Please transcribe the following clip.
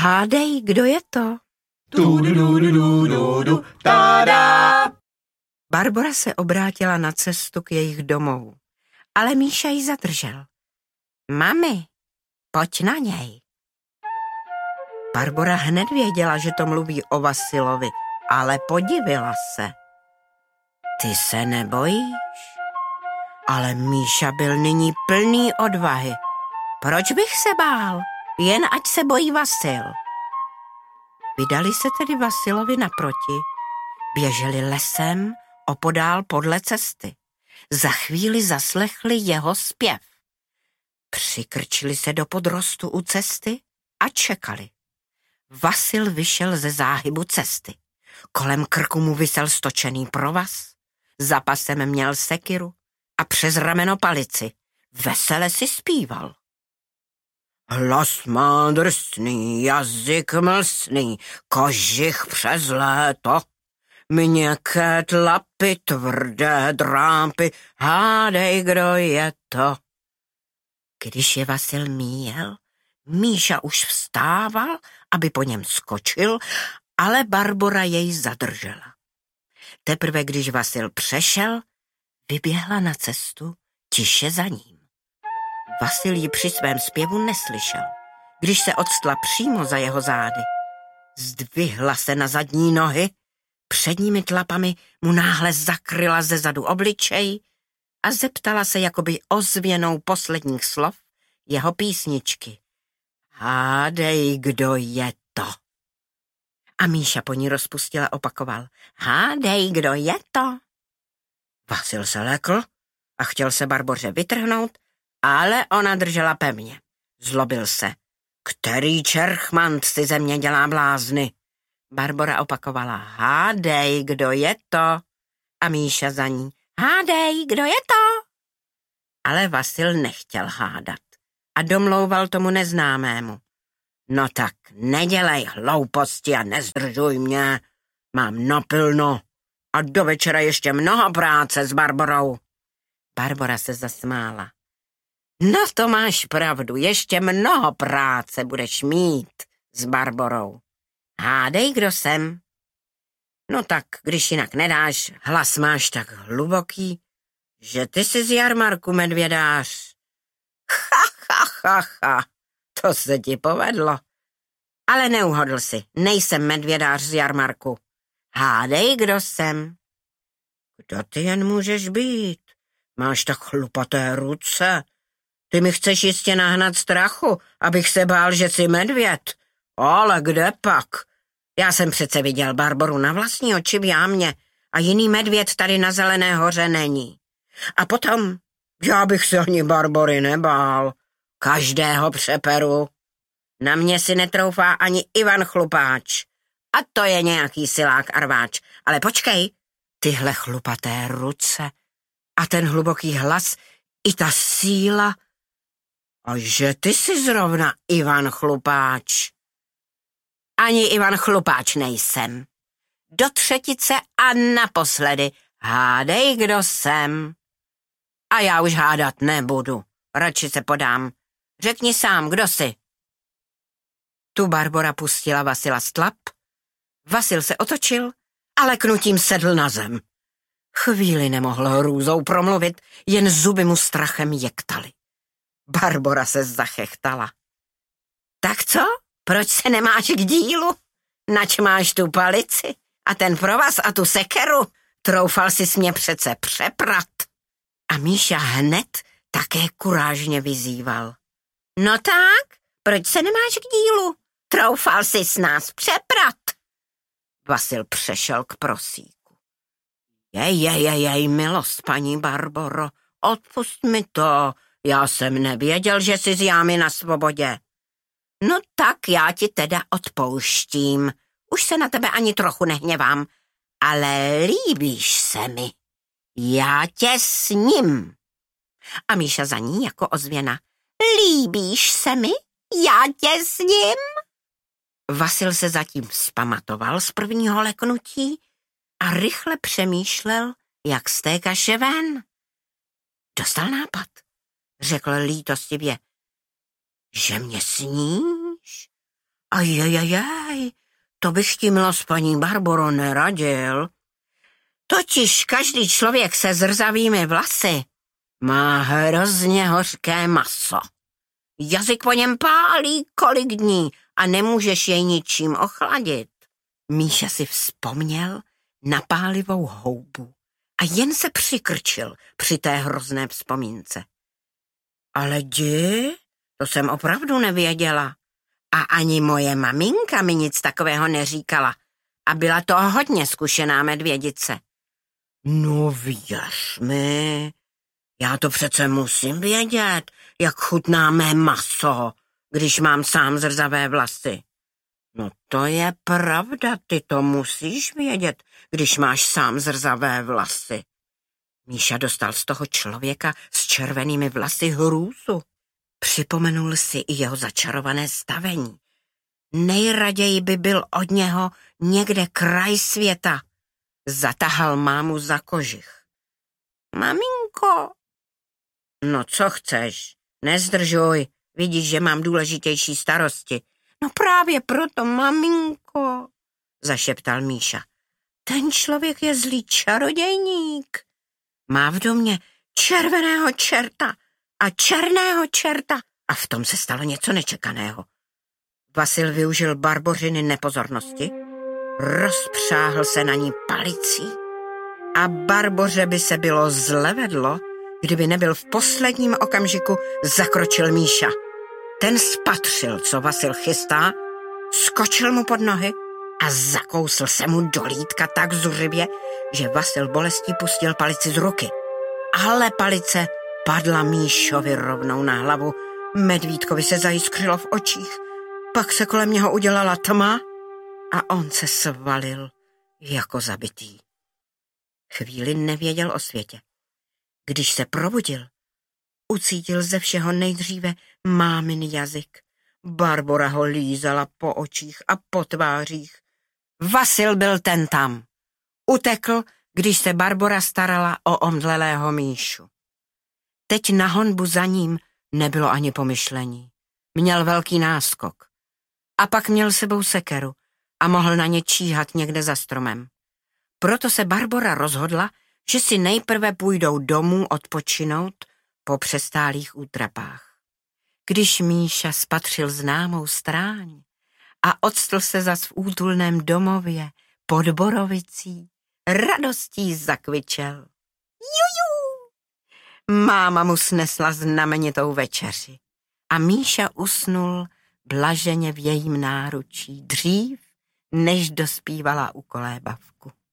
Hádej, kdo je to? Tada! Barbora se obrátila na cestu k jejich domovu, ale Míša ji zadržel. Mami, pojď na něj. Barbora hned věděla, že to mluví o Vasilovi, ale podivila se. Ty se nebojíš? Ale Míša byl nyní plný odvahy. Proč bych se bál? Jen ať se bojí Vasil. Vydali se tedy Vasilovi naproti. Běželi lesem opodál podle cesty. Za chvíli zaslechli jeho zpěv. Přikrčili se do podrostu u cesty a čekali. Vasil vyšel ze záhybu cesty. Kolem krku mu visel stočený provaz. Za pasem měl sekiru a přes rameno palici. Vesele si zpíval. Hlas má drsný, jazyk mlsný, kožich přes léto. Měkké tlapy, tvrdé drápy, hádej, kdo je to. Když je Vasil míjel, Míša už vstával, aby po něm skočil, ale Barbora jej zadržela. Teprve když Vasil přešel, vyběhla na cestu tiše za ním. Vasil ji při svém zpěvu neslyšel. Když se odstla přímo za jeho zády, zdvihla se na zadní nohy, předními tlapami mu náhle zakryla ze zadu obličej a zeptala se jakoby ozvěnou posledních slov jeho písničky. Hádej, kdo je to. A Míša po ní rozpustila opakoval. Hádej, kdo je to. Vasil se lekl a chtěl se Barboře vytrhnout, ale ona držela pevně. Zlobil se. Který čerchmant si ze mě dělá blázny? Barbora opakovala. Hádej, kdo je to? A Míša za ní. Hádej, kdo je to? Ale Vasil nechtěl hádat a domlouval tomu neznámému. No tak nedělej hlouposti a nezdržuj mě. Mám napilno a do večera ještě mnoho práce s Barborou. Barbora se zasmála. No to máš pravdu, ještě mnoho práce budeš mít s Barborou. Hádej, kdo jsem. No tak, když jinak nedáš, hlas máš tak hluboký, že ty jsi z jarmarku, medvědář. Ha, to se ti povedlo. Ale neuhodl si, nejsem medvědář z jarmarku. Hádej, kdo jsem. Kdo ty jen můžeš být? Máš tak chlupaté ruce. Ty mi chceš jistě nahnat strachu, abych se bál, že jsi medvěd. Ale kde pak? Já jsem přece viděl Barboru na vlastní oči v jámě a jiný medvěd tady na Zelené hoře není. A potom, já bych se ani Barbory nebál. Každého přeperu. Na mě si netroufá ani Ivan Chlupáč. A to je nějaký silák a rváč. Ale počkej, tyhle chlupaté ruce a ten hluboký hlas i ta síla. A že ty jsi zrovna Ivan Chlupáč. Ani Ivan Chlupáč nejsem. Do třetice a naposledy. Hádej, kdo jsem. A já už hádat nebudu. Radši se podám. Řekni sám, kdo jsi. Tu Barbora pustila Vasila z tlap. Vasil se otočil a leknutím sedl na zem. Chvíli nemohl hrůzou promluvit, jen zuby mu strachem jektaly. Barbora se zachechtala. Tak co? Proč se nemáš k dílu? Nač máš tu palici a ten provaz a tu sekeru? Troufal jsi mě přece přeprat. A Míša hned také kurážně vyzýval. No tak, proč se nemáš k dílu? Troufal jsi s nás přeprat. Vasil přešel k prosíku. Jej, milost, paní Barboro, odpust mi to. Já jsem nevěděl, že jsi z jámy na svobodě. No tak já ti teda odpouštím. Už se na tebe ani trochu nehněvám, ale líbíš se mi. Já tě sním. A Míša za ní jako ozvěna. Líbíš se mi? Já tě sním? Vasil se zatím vzpamatoval z prvního leknutí a rychle přemýšlel, jak z té kaše ven. Dostal nápad. Řekl lítostivě. Že mě sníš? Ajajajaj, to bych ti, milá paní Barboro, neradil. Totiž každý člověk se zrzavými vlasy má hrozně hořké maso. Jazyk po něm pálí kolik dní a nemůžeš jej ničím ochladit. Míša si vzpomněl na pálivou houbu a jen se přikrčil při té hrozné vzpomínce. Ale jdi, to jsem opravdu nevěděla. A ani moje maminka mi nic takového neříkala. A byla to hodně zkušená medvědice. No věř mi, já to přece musím vědět, jak chutná mé maso, když mám sám zrzavé vlasy. No to je pravda, ty to musíš vědět, když máš sám zrzavé vlasy. Míša dostal z toho člověka s červenými vlasy hrůzu. Připomenul si i jeho začarované stavení. Nejraději by byl od něho někde kraj světa. Zatahal mámu za kožich. Maminko. No co chceš? Nezdržuj, vidíš, že mám důležitější starosti. No právě proto, maminko, zašeptal Míša. Ten člověk je zlý čarodějník. Má v domě červeného čerta a černého čerta. A v tom se stalo něco nečekaného. Vasil využil Barbořiny nepozornosti, rozpřáhl se na ní palicí a Barboře by se bylo zle vedlo, kdyby nebyl v posledním okamžiku zakročil Míša. Ten spatřil, co Vasil chystá, skočil mu pod nohy a zakousl se mu do lítka tak zuřivě, že Vasil bolestí pustil palici z ruky. Ale palice padla Míšovi rovnou na hlavu, medvídkovi se zajiskřilo v očích, pak se kolem něho udělala tma a on se svalil jako zabitý. Chvíli nevěděl o světě. Když se probudil, ucítil ze všeho nejdříve mámin jazyk. Barbora ho lízala po očích a po tvářích. Vasil byl ten tam. Utekl, když se Barbora starala o omdlelého Míšu. Teď na honbu za ním nebylo ani pomyšlení. Měl velký náskok. A pak měl sebou sekeru a mohl na ně číhat někde za stromem. Proto se Barbora rozhodla, že si nejprve půjdou domů odpočinout po přestálých útrapách. Když Míša spatřil známou stráň a octl se zas v útulném domově pod borovicí, radostí zakvičel. Juju! Máma mu snesla znamenitou večeři a Míša usnul blaženě v jejím náručí dřív, než dospívala u kolébavku.